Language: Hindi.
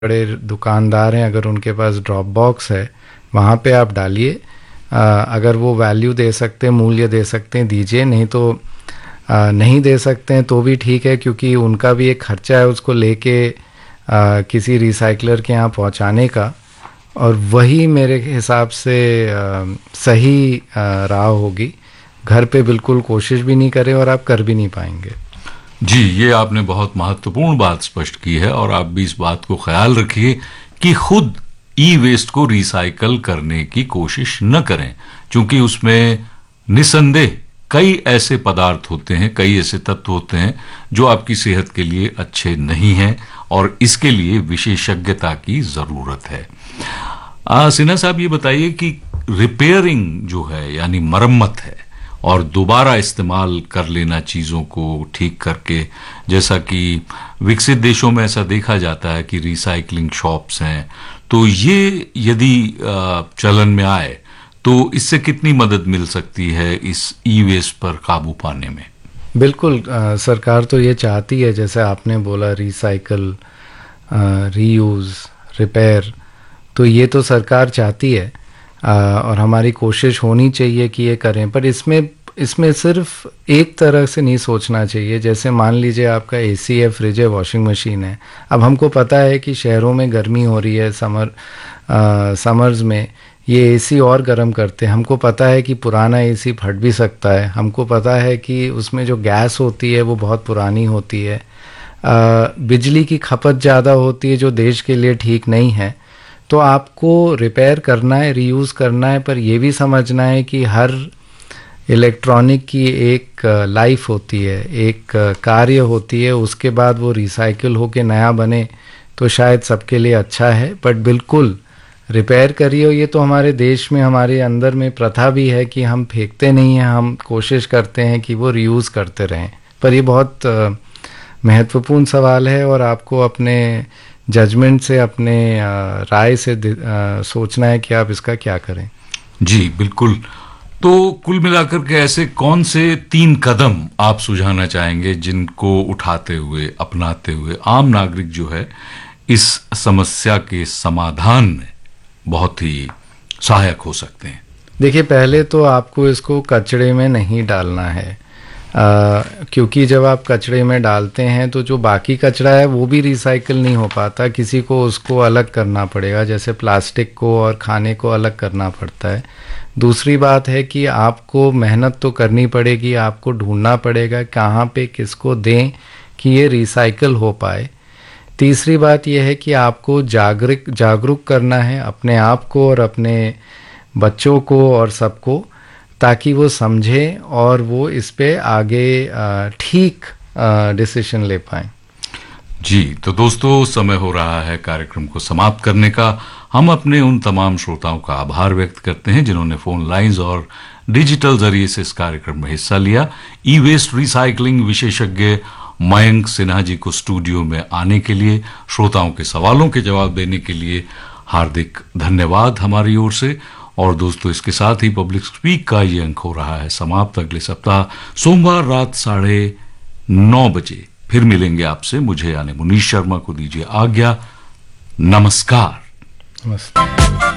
बड़े दुकानदार हैं, अगर उनके पास ड्रॉप बॉक्स है वहाँ पे आप डालिए। अगर वो वैल्यू दे सकते हैं, मूल्य दे सकते हैं, दीजिए, नहीं तो नहीं दे सकते हैं तो भी ठीक है, क्योंकि उनका भी एक खर्चा है उसको लेके किसी रिसाइकलर के यहाँ पहुँचाने का। और वही मेरे हिसाब से सही राह होगी। घर पे बिल्कुल कोशिश भी नहीं करें और आप कर भी नहीं पाएंगे। जी, ये आपने बहुत महत्वपूर्ण बात स्पष्ट की है और आप भी इस बात को ख्याल रखिए कि खुद ई वेस्ट को रिसाइकल करने की कोशिश न करें, क्योंकि उसमें निसंदेह कई ऐसे पदार्थ होते हैं, कई ऐसे तत्व होते हैं जो आपकी सेहत के लिए अच्छे नहीं हैं और इसके लिए विशेषज्ञता की जरूरत है। सिन्हा साहब, ये बताइए कि रिपेयरिंग जो है यानी मरम्मत है और दोबारा इस्तेमाल कर लेना चीज़ों को ठीक करके, जैसा कि विकसित देशों में ऐसा देखा जाता है कि रिसाइकलिंग शॉप्स हैं, तो ये यदि चलन में आए तो इससे कितनी मदद मिल सकती है इस ई वेस्ट पर काबू पाने में? बिल्कुल, सरकार तो ये चाहती है, जैसे आपने बोला, रिसाइकल, रीयूज़, रिपेयर, तो ये तो सरकार चाहती है और हमारी कोशिश होनी चाहिए कि ये करें। पर इसमें सिर्फ एक तरह से नहीं सोचना चाहिए। जैसे मान लीजिए आपका एसी है, फ्रिज है, वॉशिंग मशीन है। अब हमको पता है कि शहरों में गर्मी हो रही है, समर्स में ये एसी और गर्म करते हैं। हमको पता है कि पुराना एसी फट भी सकता है। हमको पता है कि उसमें जो गैस होती है वो बहुत पुरानी होती है। बिजली की खपत ज़्यादा होती है जो देश के लिए ठीक नहीं है। तो आपको रिपेयर करना है, रीयूज़ करना है, पर यह भी समझना है कि हर इलेक्ट्रॉनिक की एक लाइफ होती है, एक कार्य होती है। उसके बाद वो रिसाइकिल होके नया बने तो शायद सबके लिए अच्छा है। बट बिल्कुल रिपेयर करिए। ये तो हमारे देश में, हमारे अंदर में प्रथा भी है कि हम फेंकते नहीं हैं, हम कोशिश करते हैं कि वो रीयूज़ करते रहें। पर ये बहुत महत्वपूर्ण सवाल है और आपको अपने जजमेंट से, अपने राय से सोचना है कि आप इसका क्या करें। जी बिल्कुल। तो कुल मिलाकर के ऐसे कौन से 3 कदम आप सुझाना चाहेंगे जिनको उठाते हुए, अपनाते हुए आम नागरिक जो है इस समस्या के समाधान में बहुत ही सहायक हो सकते हैं? देखिए, पहले तो आपको इसको कचरे में नहीं डालना है, क्योंकि जब आप कचरे में डालते हैं तो जो बाकी कचरा है वो भी रिसाइकिल नहीं हो पाता। किसी को उसको अलग करना पड़ेगा, जैसे प्लास्टिक को और खाने को अलग करना पड़ता है। दूसरी बात है कि आपको मेहनत तो करनी पड़ेगी, आपको ढूंढना पड़ेगा कहाँ पे किसको दें कि ये रिसाइकिल हो पाए। तीसरी बात यह है कि आपको जागरूक करना है अपने आप को और अपने बच्चों को और सबको, ताकि वो समझें और वो इस पे आगे ठीक डिसीजन ले पाएं। जी, तो दोस्तों, समय हो रहा है कार्यक्रम को समाप्त करने का। हम अपने उन तमाम श्रोताओं का आभार व्यक्त करते हैं जिन्होंने फोन लाइंस और डिजिटल जरिए से इस कार्यक्रम में हिस्सा लिया। ई वेस्ट रिसाइकलिंग विशेषज्ञ मयंक सिन्हा जी को स्टूडियो में आने के लिए, श्रोताओं के सवालों के जवाब देने के लिए हार्दिक धन्यवाद हमारी ओर से। और दोस्तों, इसके साथ ही पब्लिक स्पीक का ये अंक हो रहा है समाप्त। अगले सप्ताह सोमवार रात 9:30 बजे फिर मिलेंगे आपसे। मुझे यानी मुनीश शर्मा को दीजिए आज्ञा। नमस्कार। नमस्ते।